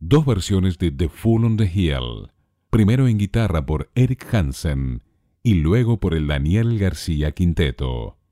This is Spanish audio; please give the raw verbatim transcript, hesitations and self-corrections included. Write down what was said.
dos versiones de The Fool on the Hill, primero en guitarra por Eric Hansen y luego por el Daniel García Quinteto.